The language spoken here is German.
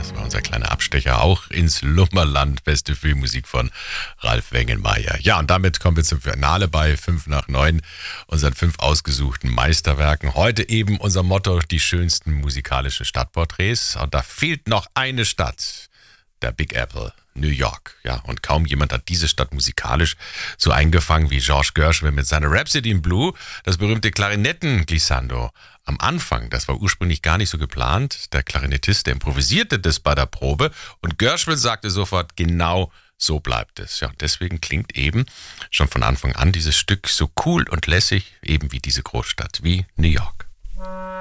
Das war unser kleiner Abstecher auch ins Lummerland. Beste Filmmusik von Ralf Wengelmeier. Ja, und damit kommen wir zum Finale bei 5 nach 9, unseren 5 ausgesuchten Meisterwerken. Heute eben unser Motto, die schönsten musikalischen Stadtporträts. Und da fehlt noch eine Stadt, der Big Apple, New York. Ja, und kaum jemand hat diese Stadt musikalisch so eingefangen wie George Gershwin mit seiner Rhapsody in Blue, das berühmte Klarinetten-Glissando. Am Anfang, das war ursprünglich gar nicht so geplant, der Klarinettist, der improvisierte das bei der Probe und Gershwin sagte sofort, genau so bleibt es. Ja, deswegen klingt eben schon von Anfang an dieses Stück so cool und lässig, eben wie diese Großstadt, wie New York.